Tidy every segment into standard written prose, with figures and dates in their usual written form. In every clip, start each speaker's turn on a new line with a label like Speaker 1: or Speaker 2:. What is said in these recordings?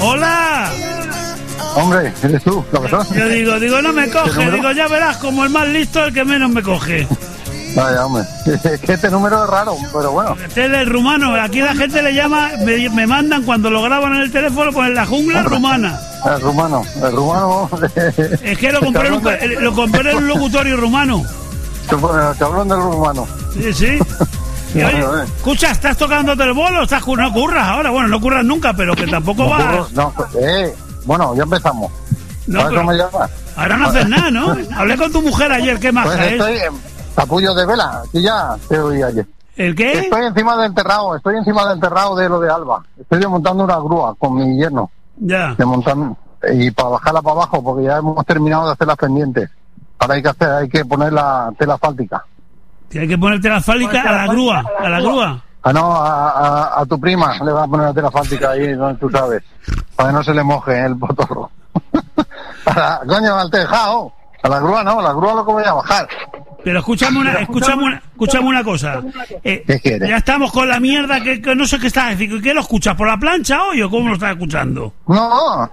Speaker 1: ¡Hola!
Speaker 2: Hombre, eres tú, ¿lo que sos?
Speaker 1: Yo digo, no me coge. Digo, ya verás, como el más listo, el que menos me coge.
Speaker 2: Vaya, hombre. Es que este número es raro, pero bueno.
Speaker 1: Este es el rumano. Aquí la gente le llama, me mandan cuando lo graban en el teléfono, ponen la jungla rumana.
Speaker 2: El rumano.
Speaker 1: Es que lo compré en un locutorio rumano.
Speaker 2: Te hablan del rumano.
Speaker 1: Sí. Y oye, escucha, ¿estás tocándote el bolo? No curras ahora. Bueno, no curras nunca, pero que tampoco vas.
Speaker 2: Bueno, ya empezamos.
Speaker 1: No, pero
Speaker 2: me llamas?
Speaker 1: Ahora no haces nada, ¿no? Hablé con tu mujer ayer, ¿qué más
Speaker 2: pues estoy en capullo de vela, aquí ya te oí ayer.
Speaker 1: ¿El qué?
Speaker 2: Estoy encima del enterrado de lo de Alba. Estoy desmontando una grúa con mi yerno.
Speaker 1: Ya.
Speaker 2: Y para bajarla para abajo, porque ya hemos terminado de hacer las pendientes. Ahora hay que poner la tela asfáltica.
Speaker 1: Hay que ponerte la asfáltica a la grúa.
Speaker 2: A tu prima le va a poner la tela asfáltica ahí donde tú sabes, para que no se le moje el potorro. Coño, al tejado. A la grúa no, la grúa lo que voy a bajar.
Speaker 1: Pero escúchame una cosa.
Speaker 2: ¿Qué quieres?
Speaker 1: Ya estamos con la mierda que no sé qué estás diciendo. ¿Qué lo escuchas? ¿Por la plancha hoy o cómo lo estás escuchando?
Speaker 2: No,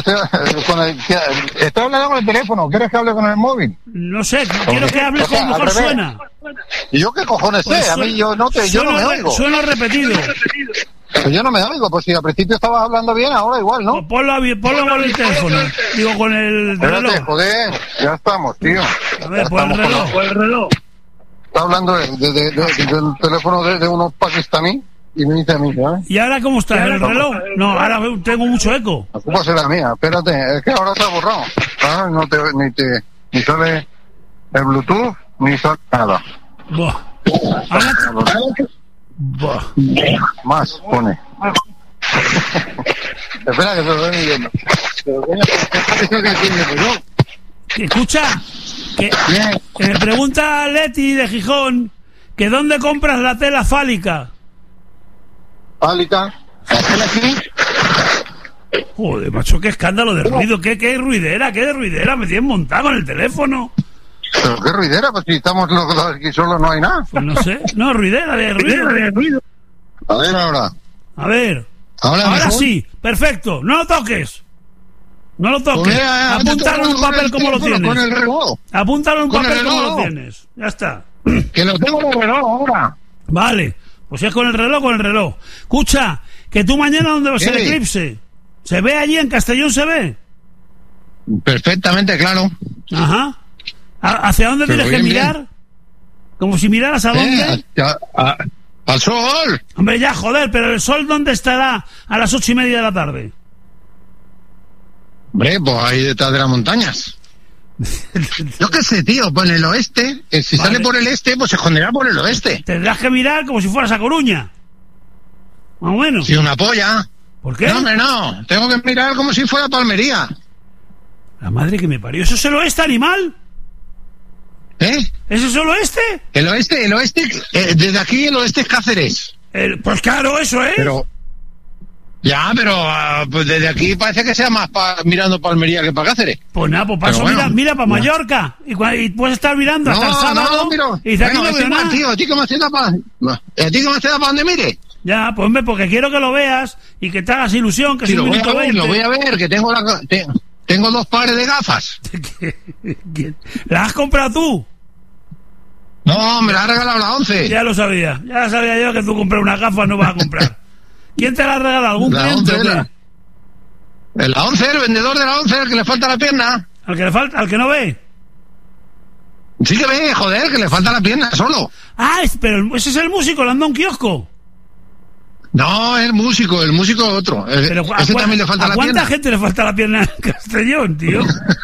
Speaker 2: estoy hablando con el teléfono. ¿Quieres que hable con el móvil?
Speaker 1: No sé, quiero que hables como mejor suena.
Speaker 2: ¿Y yo qué cojones sé? A mí yo no me oigo.
Speaker 1: Suena repetido.
Speaker 2: Pues yo no me oigo, pues si al principio estabas hablando bien, ahora igual, ¿no?
Speaker 1: Pues ponlo con el teléfono. Digo, con el reloj.
Speaker 2: Espérate, joder, ya estamos, tío.
Speaker 1: A ver, pon el reloj.
Speaker 2: Está hablando del teléfono de unos pakistaní y me dice a mí, ¿sabes?
Speaker 1: ¿Y ahora cómo está? ¿El reloj? No, ahora tengo mucho eco.
Speaker 2: La culpa será mía, espérate, es que ahora se ha borrado. Ni sale el Bluetooth, ni sale nada.
Speaker 1: Buah.
Speaker 2: Más pone. Espera que se lo estoy midiendo. Pero coño, ¿qué que tiene reloj?
Speaker 1: Escucha, que me pregunta Leti de Gijón que ¿dónde compras la tela fálica?
Speaker 2: ¿Fálica? ¿La tela aquí?
Speaker 1: Joder, macho, qué escándalo de ruido, qué ruidera, me tienes montado con el teléfono.
Speaker 2: ¿Pero qué ruidera? Pues si estamos los dos aquí solos no hay nada.
Speaker 1: Pues no sé, no, ruidera de ruido.
Speaker 2: A ver ahora.
Speaker 1: A ver. Ahora sí, perfecto, no lo toques.
Speaker 2: Pues
Speaker 1: Apúntalo en un papel como lo tienes.
Speaker 2: Con el reloj.
Speaker 1: Apúntalo en un papel como lo tienes. Ya está.
Speaker 2: Que lo tengo en el reloj ahora.
Speaker 1: Vale, pues si es con el reloj. Escucha, que tú mañana ¿dónde vas a el eclipse? ¿Se ve allí en Castellón, se ve?
Speaker 2: Perfectamente, claro.
Speaker 1: Ajá. ¿Hacia dónde tienes que mirar? Bien. Como si miraras a dónde.
Speaker 2: Al sol.
Speaker 1: Hombre, ya, joder, pero ¿el sol dónde estará a las 8:30 de la tarde?
Speaker 2: Hombre, pues ahí detrás de las montañas. Yo qué sé, tío, pues en el oeste. Si sale por el este, pues se esconderá por el oeste.
Speaker 1: Tendrás que mirar como si fueras a Coruña. Más o menos.
Speaker 2: Sí, una polla.
Speaker 1: ¿Por qué?
Speaker 2: No, hombre, no. Tengo que mirar como si fuera Palmería.
Speaker 1: La madre que me parió. ¿Eso es el oeste, animal? ¿Eso es el oeste?
Speaker 2: El oeste, desde aquí el oeste es Cáceres.
Speaker 1: Pues claro, eso es.
Speaker 2: Pero pues desde aquí parece que sea más mirando para Almería que para Cáceres.
Speaker 1: Pues nada, pues paso, bueno, mira para Mallorca. Y puedes estar mirando hasta el sábado.
Speaker 2: No,
Speaker 1: y dice, aquí no veo nada.
Speaker 2: Tío, ¿a ti que me hace da para donde mire?
Speaker 1: Ya, pues hombre, porque quiero que lo veas y que te hagas ilusión, que
Speaker 2: sí,
Speaker 1: lo
Speaker 2: voy a ver, que tengo 2 pares de gafas.
Speaker 1: ¿Las has comprado tú?
Speaker 2: No, me la ha regalado la 11.
Speaker 1: Ya lo sabía. Ya sabía yo que tú comprar unas gafas no vas a comprar. ¿Quién te la ha regalado? ¿Algún cliente o qué?
Speaker 2: La 11, el vendedor de la 11, el que le falta la pierna.
Speaker 1: ¿Al que no ve?
Speaker 2: Sí que ve, joder, que le falta la pierna solo.
Speaker 1: Ah, pero ese es el músico, le anda a un kiosco.
Speaker 2: No, el músico otro. Ese también le falta la pierna.
Speaker 1: ¿A cuánta gente le falta la pierna en Castellón, tío?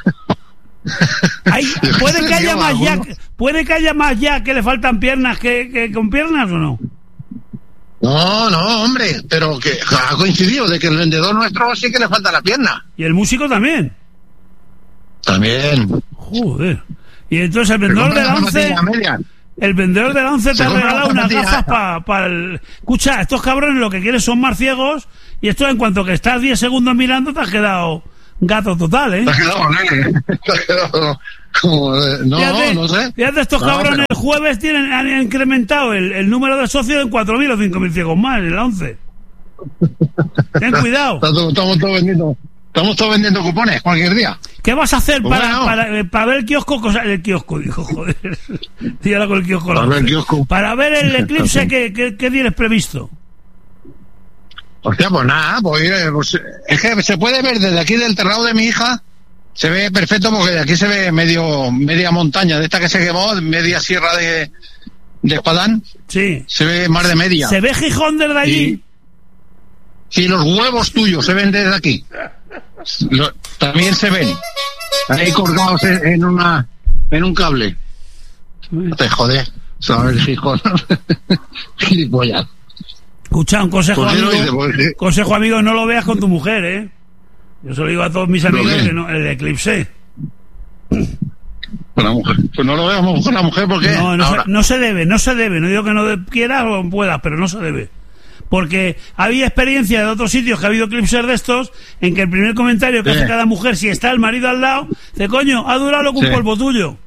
Speaker 1: Puede que haya más ya que le faltan piernas que con piernas o no.
Speaker 2: No, hombre, pero que ha coincidido de que el vendedor nuestro sí que le falta la pierna.
Speaker 1: ¿Y el músico también?
Speaker 2: También.
Speaker 1: Joder. Y entonces el vendedor de la 11... El vendedor de la 11 te ha regalado unas gafas para el... Escucha, estos cabrones lo que quieren son más ciegos y esto en cuanto que estás 10 segundos mirando te has quedado gato total, ¿eh?
Speaker 2: Te has quedado como... No sé.
Speaker 1: Fíjate, estos cabrones el jueves han incrementado el número de socios en 4.000 o 5.000 ciegos más en el 11. Ten cuidado.
Speaker 2: Estamos todos vendiendo cupones cualquier día.
Speaker 1: ¿Qué vas a hacer para ver el kiosco? El kiosco, dijo, joder. Estoy ahora con el kiosco. Para ver el eclipse, ¿qué tienes previsto?
Speaker 2: Hostia, pues nada, pues es que se puede ver desde aquí del terrado de mi hija, se ve perfecto porque de aquí se ve media montaña, de esta que se quemó, media sierra de Espadán.
Speaker 1: Sí.
Speaker 2: Se ve más de media.
Speaker 1: ¿Se ve Gijón desde allí?
Speaker 2: Sí, los huevos tuyos se ven desde aquí. También se ven. Ahí colgados en un cable. No te jodes. ¿Sabes, Gijón? Gilipollas.
Speaker 1: Escucha, un consejo amigo, no lo veas con tu mujer, ¿eh? Yo se lo digo a todos mis amigos que no, el eclipse.
Speaker 2: Con la mujer. Pues no lo veamos con la mujer porque...
Speaker 1: No se debe. No digo que no quieras o puedas, pero no se debe. Porque había experiencia de otros sitios que ha habido eclipses de estos, en que el primer comentario que hace cada mujer, si está el marido al lado, dice, coño, ha durado lo que un polvo tuyo.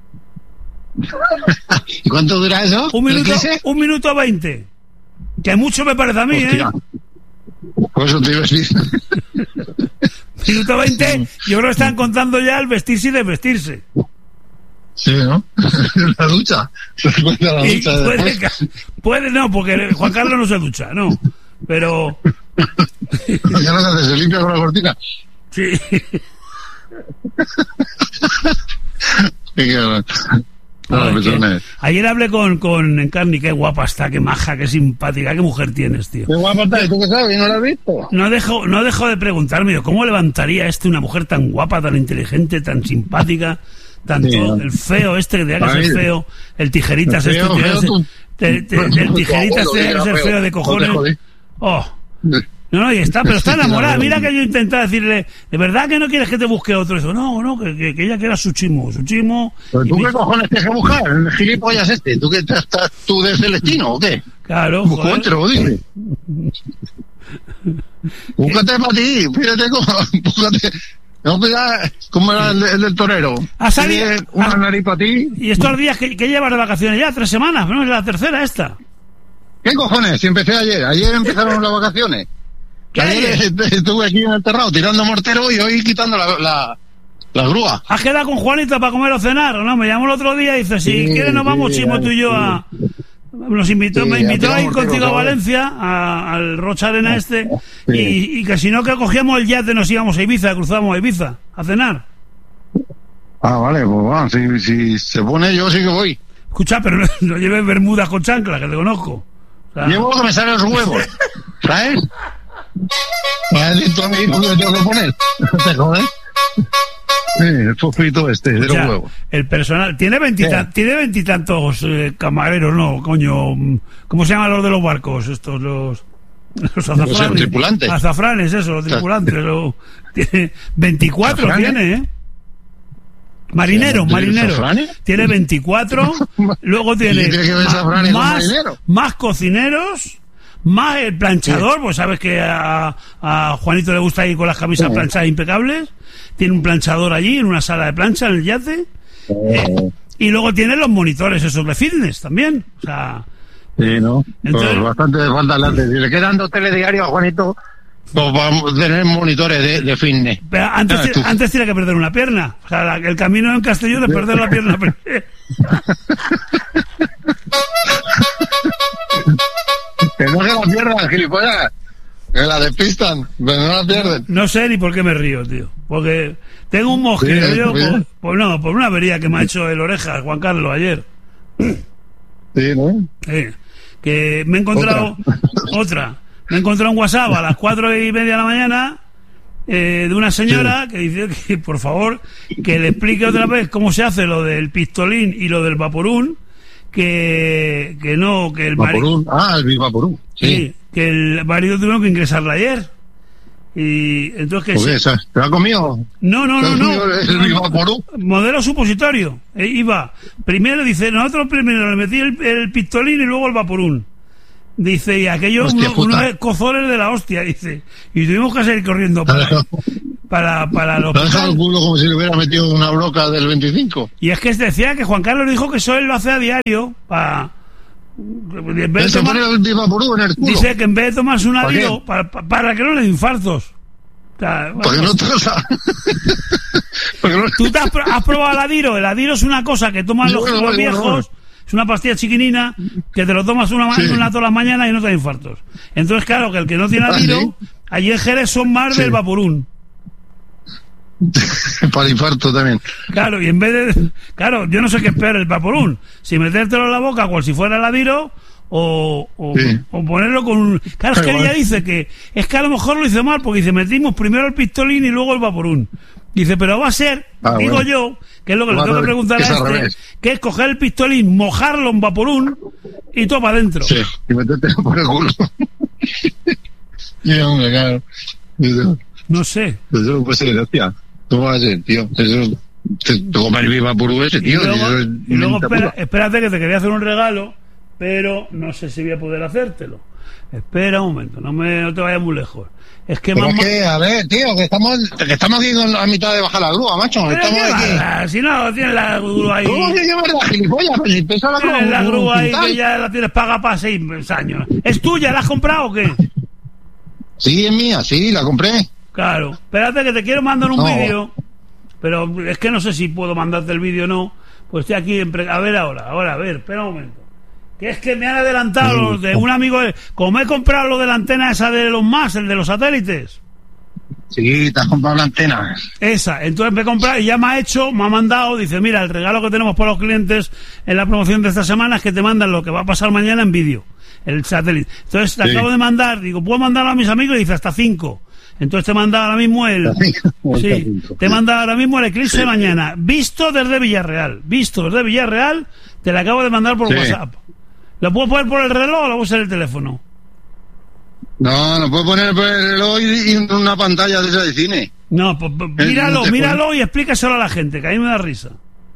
Speaker 2: ¿Y cuánto dura eso?
Speaker 1: 1 minuto 20. Que mucho me parece a mí,
Speaker 2: hostia. Pues eso te iba a decir.
Speaker 1: Minuto 20, yo creo que están contando ya el vestirse y desvestirse.
Speaker 2: Sí, ¿no? La ducha. Se cuenta la ducha.
Speaker 1: Puede, no, porque Juan Carlos no se ducha, no. Pero...
Speaker 2: Ya no se hace, se limpia con la cortina.
Speaker 1: Sí. Ayer hablé con Encarni, qué guapa está, qué maja, qué simpática, qué mujer tienes, tío.
Speaker 2: Qué guapa está, ¿y tú qué sabes? ¿No la has visto?
Speaker 1: No dejo de preguntarme, ¿cómo levantaría una mujer tan guapa, tan inteligente, tan simpática, tanto el feo que tenía que ser feo, el tijeritas el tijeritas tenía que ser feo de cojones. Oh. No, y pero está enamorada. Mira que yo intentaba decirle, ¿de verdad que no quieres que te busque otro? Eso, no, que ella quiera su chimo.
Speaker 2: ¿Pero tú qué cojones tienes que buscar? ¿El gilipollas este? ¿Tú que estás tú de Celestino o qué?
Speaker 1: Claro,
Speaker 2: otro, dime. Búscate para ti, fíjate búscate. No, mira, ¿cómo era el del torero?
Speaker 1: ¿Ha salido
Speaker 2: una nariz para ti?
Speaker 1: ¿Y estos días que llevas de vacaciones ya? 3 semanas, ¿no? Es la tercera esta.
Speaker 2: ¿Qué cojones? Si empecé ayer. Ayer empezaron las vacaciones. Ayer estuve aquí en el terrado tirando mortero y hoy quitando la grúa.
Speaker 1: ¿Has quedado con Juanito para comer o cenar? ¿O no? Me llamó el otro día y dice, si quieres nos vamos, Chimo, tú y yo a... me invitó a ir contigo a Valencia, al Rocha Arena y que si no que cogíamos el yate nos íbamos a Ibiza, cruzábamos a Ibiza a cenar.
Speaker 2: Ah, vale, pues va, si se pone yo sí que voy.
Speaker 1: Escucha, pero no lleves bermudas con chancla, que te conozco.
Speaker 2: O sea, llevo que me salen los huevos, ¿sabes? ¿Me has dicho a mí lo que tengo que poner? ¿Te jodes? Sí, el sofrito de los huevos.
Speaker 1: El personal tiene 20 y tantos camareros, no, coño. ¿Cómo se llaman los de los barcos? Estos, los azafranes.
Speaker 2: O sea, los tripulantes.
Speaker 1: Azafranes, eso, los tripulantes. Tiene 24, ¿Azafranes? Tiene, Marineros. Tiene 24. Luego tiene más cocineros. Más el planchador, pues sabes que a Juanito le gusta ir con las camisas planchadas impecables. Tiene un planchador allí, en una sala de plancha, en el yate. Y luego tiene los monitores esos de fitness también. O sea...
Speaker 2: Sí, ¿no? Entonces, pues bastante de falta adelante. Si le quedan 2 telediarios a Juanito, pues vamos a tener monitores de fitness.
Speaker 1: Pero antes tiene que perder una pierna. O sea, el camino en Castellón es perder la pierna primero.
Speaker 2: Que no se la pierdan, gilipollas. Que la despistan, pero no la pierden.
Speaker 1: No sé ni por qué me río, tío. Porque tengo un mosquero, sí, yo, por una avería que me ha hecho el Orejas, Juan Carlos, ayer.
Speaker 2: Sí, ¿no?
Speaker 1: Que me he encontrado otra. Me he encontrado un WhatsApp a las 4:30 de la mañana de una señora que dice que, por favor, que le explique otra vez cómo se hace lo del pistolín y lo del vaporún. Que el
Speaker 2: Vaporún. El Vivaporún.
Speaker 1: Sí, que el marido tuvo que ingresarla ayer. Y entonces que
Speaker 2: ¿te ha comido?
Speaker 1: No.
Speaker 2: El Vivaporún.
Speaker 1: Modelo supositorio. Iba. Primero dice, nosotros primero le metí el pistolín y luego el vaporún. Dice, y aquellos unos cozones de la hostia, dice. Y tuvimos que salir corriendo para los...
Speaker 2: Te ha dejado el culo como si le hubiera metido una broca del 25.
Speaker 1: Y es que decía que Juan Carlos dijo que eso él lo hace a diario para En vez de tomar, dice que en vez de tomarse un Adiro, para que no le den infartos. O sea,
Speaker 2: ¿por qué no tosa?
Speaker 1: ¿Tú te has probado el Adiro? El Adiro es una cosa que toman los viejos. Es una pastilla chiquinina que te lo tomas una todas las mañanas y no te da infartos. Entonces, claro, que el que no tiene Adiro, allí en Jerez son más del Vaporún.
Speaker 2: Para infarto también.
Speaker 1: Claro, y en vez de... Claro, yo no sé qué es peor el Vaporún. Si metértelo en la boca cual si fuera el Adiro o ponerlo con un... Claro, es que ella dice que... Es que a lo mejor lo hizo mal porque dice, metimos primero el pistolín y luego el Vaporún. Dice, pero va a ser, digo yo, que es lo que le tengo que preguntar a este, que es coger el pistolín, mojarlo en Vaporún y todo para adentro.
Speaker 2: Sí, y metértelo por el culo. Hombre, claro.
Speaker 1: No sé.
Speaker 2: Eso no puede ser, hostia. ¿Cómo va a ser, tío? Eso... Te comer el Vaporú ese, tío.
Speaker 1: Y luego espérate que te quería hacer un regalo, pero no sé si voy a poder hacértelo. Espera un momento, no te vayas muy lejos. Es que
Speaker 2: pero mamá... a ver, tío, que estamos aquí a mitad de bajar la grúa, macho. Estamos aquí.
Speaker 1: Si no, tienes la grúa ahí.
Speaker 2: ¿Cómo se llama la gilipollas? Pues si pesa
Speaker 1: tienes la grúa ahí que ya la tienes paga para 6 años. ¿Es tuya? ¿La has comprado o qué?
Speaker 2: Sí, es mía, sí, la compré.
Speaker 1: Claro. Espérate que te quiero mandar un vídeo, pero es que no sé si puedo mandarte el vídeo o no. Pues estoy aquí, a ver ahora, a ver, espera un momento. Que es que me han adelantado los de un amigo, como he comprado lo de la antena esa de los más, el de los satélites.
Speaker 2: Sí, te has comprado la antena.
Speaker 1: Esa, entonces me he comprado y ya me ha mandado, dice, mira, el regalo que tenemos para los clientes en la promoción de esta semana es que te mandan lo que va a pasar mañana en vídeo, el satélite. Entonces te acabo de mandar, digo, ¿puedo mandarlo a mis amigos? Y dice, hasta 5. Entonces te he mandado ahora mismo te he mandado ahora mismo el eclipse de mañana, visto desde Villarreal, te lo acabo de mandar por WhatsApp. ¿Lo puedo poner por el reloj o lo puedo usar el teléfono?
Speaker 2: No, lo puedo poner por el reloj y una pantalla de esa de cine.
Speaker 1: No, pues míralo y explícaselo a la gente, que a mí me da risa.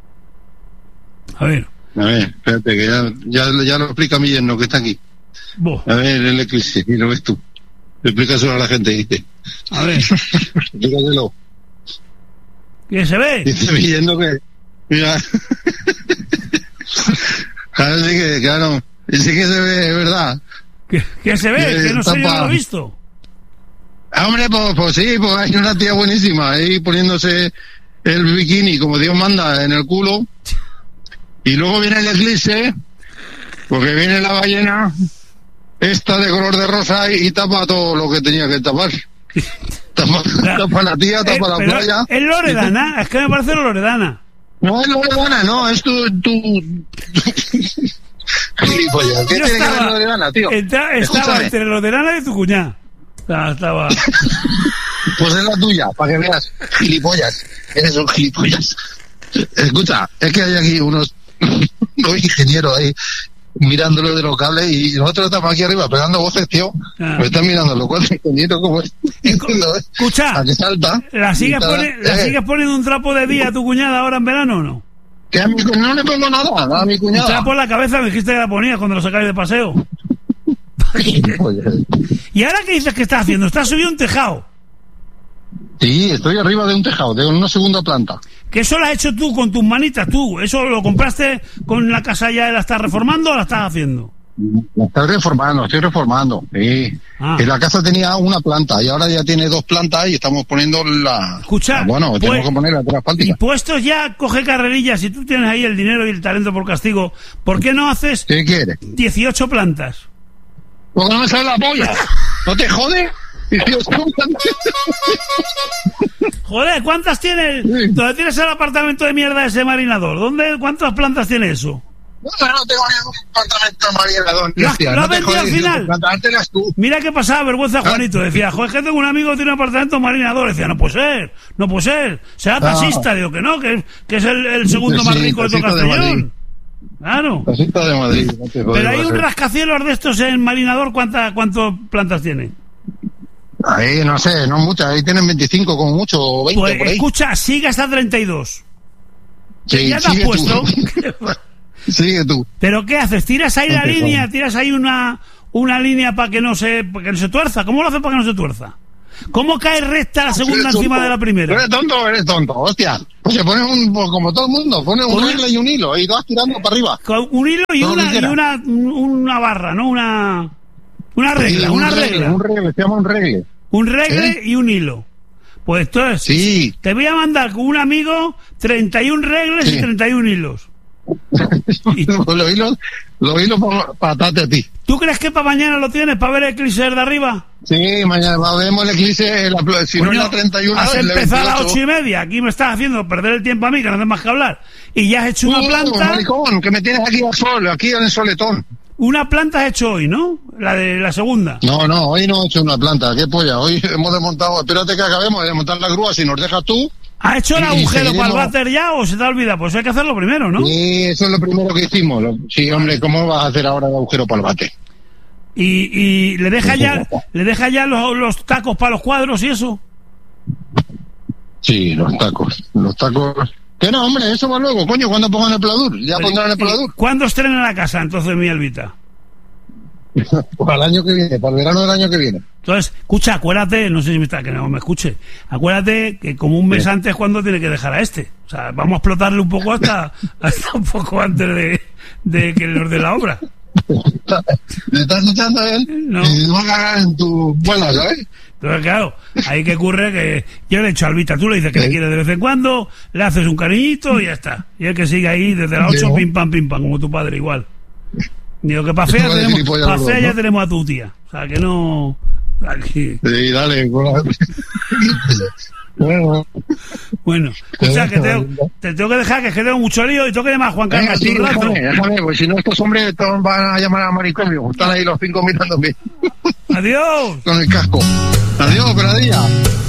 Speaker 1: A ver,
Speaker 2: espérate, que ya lo explica mi yerno que está aquí. A ver, el eclipse, y lo ves tú. Explícaselo a la gente, dice.
Speaker 1: A ver.
Speaker 2: Explícaselo.
Speaker 1: ¿Qué se ve?
Speaker 2: Dice mi yerno que... Mira... Claro, sí que se ve, es verdad.
Speaker 1: ¿Qué se ve? Que no sé, yo no lo he visto.
Speaker 2: Hombre, pues sí, pues hay una tía buenísima ahí poniéndose el bikini como Dios manda en el culo. Y luego viene el eclipse, porque viene la ballena esta de color de rosa y tapa todo lo que tenía que tapar. Tapa la tía, tapa la playa.
Speaker 1: Es Loredana, es que me parece Loredana.
Speaker 2: No es Loredana, no, es tu... Gilipollas, ¿qué tiene que ver Loredana, tío?
Speaker 1: Estaba entre Loredana y tu cuñada. Estaba...
Speaker 2: Pues es la tuya, para que veas. Gilipollas, eres un gilipollas. Escucha, es que hay aquí unos ingenieros ahí mirándolo de los cables y nosotros estamos aquí arriba pegando voces, tío. Me están mirando los cuatro ingenieros como es.
Speaker 1: Escucha,
Speaker 2: a que salta.
Speaker 1: ¿La sigues poniendo un trapo de día a tu cuñada ahora en verano o no?
Speaker 2: Que a mi no le pongo nada a mi cuñada.
Speaker 1: Un trapo en la cabeza me dijiste que la ponías cuando lo sacáis de paseo. ¿Y ahora qué dices que estás haciendo? ¿Estás subiendo un tejado?
Speaker 2: Sí, estoy arriba de un tejado, de una segunda planta.
Speaker 1: ¿Que eso lo has hecho tú con tus manitas, tú? ¿Eso lo compraste con la casa ya y la estás reformando o la estás haciendo?
Speaker 2: La estoy reformando, sí. Y la casa tenía una planta y ahora ya tiene 2 plantas y estamos poniendo la...
Speaker 1: Escucha,
Speaker 2: bueno, tenemos que poner la asfáltica.
Speaker 1: Y puestos ya, coge carrerillas, si tú tienes ahí el dinero y el talento por castigo, ¿por qué no haces...
Speaker 2: ¿Qué quieres?
Speaker 1: 18 plantas?
Speaker 2: Porque no me sale la polla. ¿No te jode?
Speaker 1: Joder, ¿cuántas tienes? Sí. ¿Dónde tienes el apartamento de mierda ese marinador? ¿Cuántas plantas tiene eso?
Speaker 2: No tengo ningún apartamento marinador.
Speaker 1: ¿Lo has vendido al final? Mira qué pasaba, vergüenza, Juanito. Decía, joder, que tengo un amigo que tiene un apartamento marinador. Decía, no puede ser. Será taxista. Digo, que no, que es el segundo más rico de todo Castellón. Claro.
Speaker 2: Taxista de Madrid.
Speaker 1: Pero hay un rascacielos de estos en marinador, ¿cuántas plantas tiene?
Speaker 2: Ahí, no sé, no muchas, ahí tienen 25 como mucho, o 20
Speaker 1: pues,
Speaker 2: por ahí.
Speaker 1: Escucha, sigue hasta 32.
Speaker 2: Sí,
Speaker 1: ¿Ya te has puesto?
Speaker 2: Sigue tú.
Speaker 1: ¿Pero qué haces? ¿Tiras ahí la línea? ¿Tiras ahí una línea para que no se tuerza? ¿Cómo lo haces para que no se tuerza? ¿Cómo cae recta la segunda encima de la primera?
Speaker 2: Eres tonto, hostia. Pues se pone como todo el mundo, pone un regla y un hilo, y vas tirando para arriba.
Speaker 1: Con un hilo y una barra, ¿no? Una regla,
Speaker 2: Un regle, se llama un regle.
Speaker 1: Un regle y un hilo. Pues entonces,
Speaker 2: sí.
Speaker 1: Te voy a mandar con un amigo 31 regles y 31 hilos.
Speaker 2: Los hilos para atarte a ti.
Speaker 1: ¿Tú crees que para mañana lo tienes para ver el eclipse de arriba?
Speaker 2: Sí, mañana vemos el eclipse, si no es la 31.
Speaker 1: Has empezado a las 8:30, aquí me estás haciendo perder el tiempo a mí, que no tengo más que hablar. Y ya has hecho una planta...
Speaker 2: maricón, que me tienes aquí al sol, aquí en el soletón.
Speaker 1: Una planta has hecho hoy, ¿no? La de la segunda.
Speaker 2: No, hoy no he hecho una planta, qué polla. Hoy hemos desmontado, espérate que acabemos de desmontar la grúa, si nos dejas tú...
Speaker 1: ¿Has hecho el agujero para el váter ya o se te ha olvidado? Pues hay que hacerlo primero, ¿no?
Speaker 2: Sí, eso es lo primero que hicimos. Sí, hombre, ¿cómo vas a hacer ahora el agujero para el váter?
Speaker 1: ¿Y le deja ya los tacos para los cuadros y eso?
Speaker 2: Sí, los tacos. Que no, hombre, eso va luego, coño, cuando pongan el pladur. Ya pondrán el pladur.
Speaker 1: ¿Cuándo estrena la casa entonces, mi Albita?
Speaker 2: Para el año que viene, para el verano del año que viene.
Speaker 1: Entonces, escucha, acuérdate, no sé si que no me escuche, acuérdate que como un mes antes cuando tiene que dejar a este. O sea, vamos a explotarle un poco hasta un poco antes de que los de la obra.
Speaker 2: ¿Le estás escuchando a él?
Speaker 1: No.
Speaker 2: Y no a cagar en tu vuela, ¿sabes?
Speaker 1: Entonces, claro, ahí que ocurre que yo le he hecho a Albita, tú le dices que le quieres de vez en cuando, le haces un cariñito y ya está. Y el que sigue ahí desde las 8, pim pam, como tu padre, igual. Digo que para fea, ya tenemos a tu tía. O sea, que no... Aquí.
Speaker 2: Sí, dale.
Speaker 1: Bueno, escucha, que te tengo que dejar, que tengo mucho lío y tengo que llamar a Juan Carlos.
Speaker 2: Sí, déjame, porque si no estos hombres todos van a llamar a maricomio. Están ahí los 5 mirándome.
Speaker 1: Adiós.
Speaker 2: Con el casco. Adiós, peladilla.